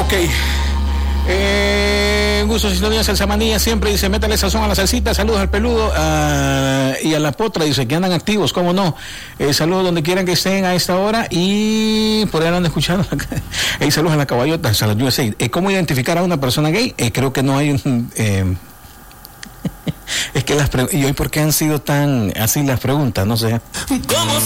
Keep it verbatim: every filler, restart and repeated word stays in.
Ok. Eh, gusto, sintonía, salsa manía, siempre dice, métale sazón a la salsita, saludos al peludo uh, y a la potra, dice que andan activos, cómo no, eh, saludos donde quieran que estén a esta hora y por ahí andan escuchando, hey, saludos a la caballota, a la U S A. Eh, ¿Cómo identificar a una persona gay? Eh, creo que no hay un... Eh, es que las preguntas, y hoy por qué han sido tan así las preguntas, no sé. ¿Cómo